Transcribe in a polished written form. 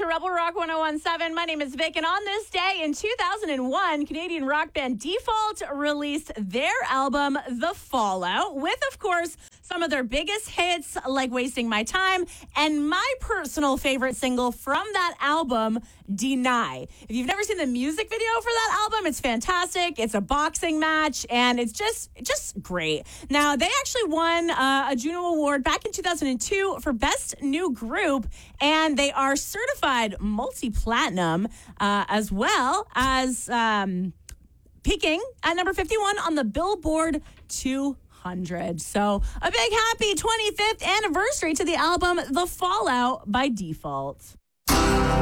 to Rebel Rock 1017. My name is Vic, and on this day in 2001, Canadian rock band Default released their album, The Fallout, with, of course, some of their biggest hits like Wasting My Time, and my personal favorite single from that album, Deny. If you've never seen the music video for that album, it's fantastic. It's a boxing match, and it's just great. Now, they actually won a Juno Award back in 2002 for Best New Group, and they are certified multi-platinum, as well as peaking at number 51 on the Billboard 200. So a big happy 25th anniversary to the album The Fallout by Default.